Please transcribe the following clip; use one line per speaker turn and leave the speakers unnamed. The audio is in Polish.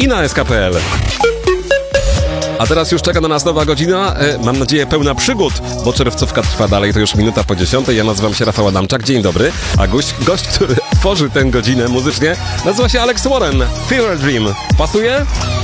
i na SK.pl. A teraz już czeka na nas nowa godzina, mam nadzieję pełna przygód, bo czerwcówka trwa dalej, to już minuta po 10. Ja nazywam się Rafał Adamczak, dzień dobry, a gość, który tworzy tę godzinę muzycznie, nazywa się Alex Warren, Fever Dream. Pasuje?